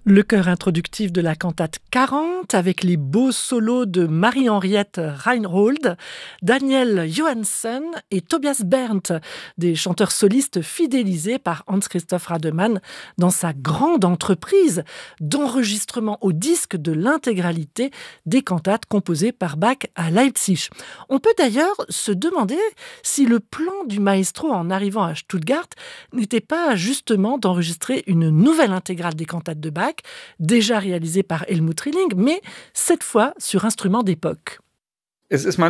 Le chœur introductif de la cantate 40 avec les beaux solos de Marie-Henriette Reinhold, Daniel Johansen et Tobias Berndt, des chanteurs solistes fidélisés par Hans-Christoph Rademann dans sa grande entreprise d'enregistrement au disque de l'intégralité des cantates composées par Bach à Leipzig. On peut d'ailleurs se demander si le plan du maestro en arrivant à Stuttgart n'était pas justement d'enregistrer une nouvelle intégrale des cantates de Bach, déjà réalisée par Helmut Rilling, mais cette fois sur instrument d'époque. Cela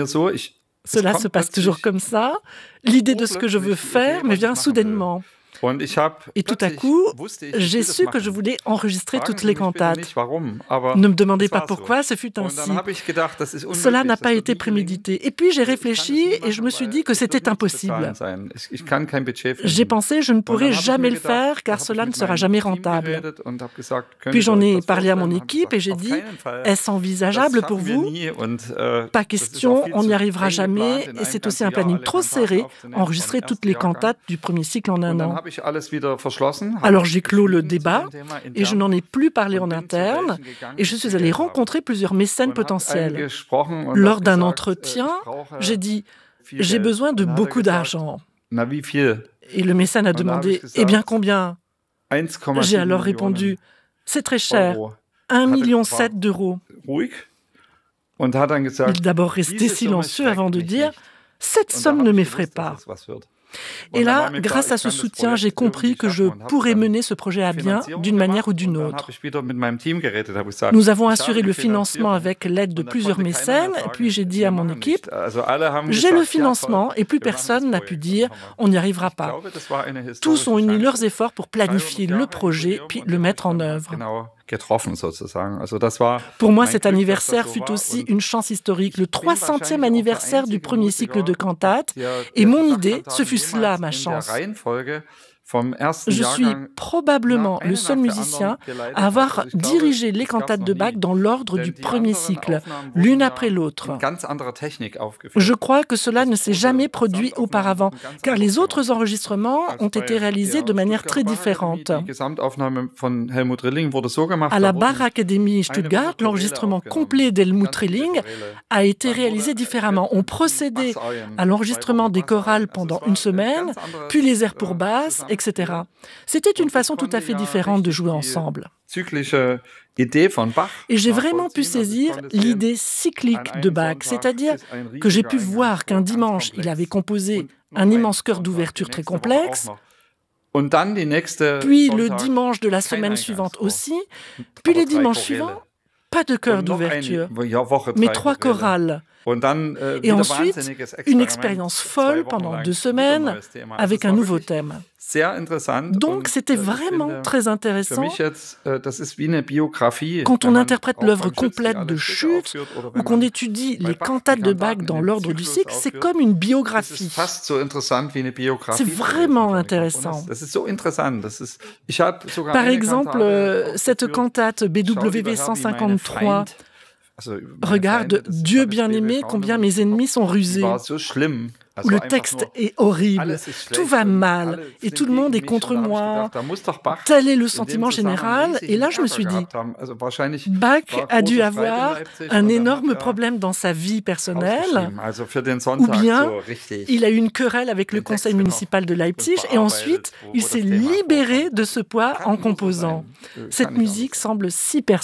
se passe toujours comme ça. L'idée de ce que je veux faire me vient soudainement. Et tout à coup, j'ai su que je voulais enregistrer toutes les cantates. Ne me demandez pas pourquoi, ce fut ainsi. Cela n'a pas été prémédité. Et puis j'ai réfléchi et je me suis dit que c'était impossible. J'ai pensé je ne pourrai jamais le faire car cela ne sera jamais rentable. Puis j'en ai parlé à mon équipe et j'ai dit « Est-ce envisageable pour vous ? Pas question, on n'y arrivera jamais et c'est aussi un planning trop serré, enregistrer toutes les cantates du premier cycle en un an. » Alors j'ai clos le débat et je n'en ai plus parlé en interne et je suis allée rencontrer plusieurs mécènes potentiels. Lors d'un entretien, j'ai dit « J'ai besoin de beaucoup d'argent ». Et le mécène a demandé « Eh bien combien ?» J'ai alors répondu « C'est très cher, 1,7 million d'euros ». Il est d'abord resté silencieux avant de dire « Cette somme ne m'effraie pas ». Et là, grâce à ce soutien, j'ai compris que je pourrais mener ce projet à bien d'une manière ou d'une autre. Nous avons assuré le financement avec l'aide de plusieurs mécènes, puis j'ai dit à mon équipe « J'ai le financement » et plus personne n'a pu dire « On n'y arrivera pas ». Tous ont uni leurs efforts pour planifier le projet, puis le mettre en œuvre. Pour moi, cet anniversaire fut aussi une chance historique, le 300e anniversaire du premier cycle de cantates, et mon idée, ce fut cela ma chance. Je suis probablement le seul musicien à avoir dirigé les cantates de Bach dans l'ordre du premier cycle, l'une après l'autre. Je crois que cela ne s'est jamais produit auparavant, car les autres enregistrements ont été réalisés de manière très différente. À la Bach-Akademie Stuttgart, l'enregistrement complet d'Helmut Rilling a été réalisé différemment. On procédait à l'enregistrement des chorales pendant une semaine, puis les airs pour basse, etc. C'était une façon tout à fait différente de jouer ensemble. Et j'ai vraiment pu saisir l'idée cyclique de Bach, c'est-à-dire que j'ai pu voir qu'un dimanche, il avait composé un immense chœur d'ouverture très complexe, puis le dimanche de la semaine suivante aussi, puis les dimanches suivants, pas de chœur d'ouverture, mais 3 chorales. Et ensuite, une expérience folle pendant 2 semaines avec un nouveau thème. Donc, c'était vraiment très intéressant quand on interprète l'œuvre complète de Schütz ou qu'on étudie les cantates de Bach dans l'ordre du cycle, c'est comme une biographie. C'est vraiment intéressant. Par exemple, cette cantate BWV 153, regarde, Dieu bien-aimé, combien mes ennemis sont rusés. Où le texte est horrible, tout va mal et tout le monde est contre moi. Tel est le sentiment général. Et là, je me suis dit, Bach a dû avoir un énorme problème dans sa vie personnelle, ou bien il a eu une querelle avec le conseil municipal de Leipzig et ensuite, il s'est libéré de ce poids en composant. Cette musique semble si personnelle.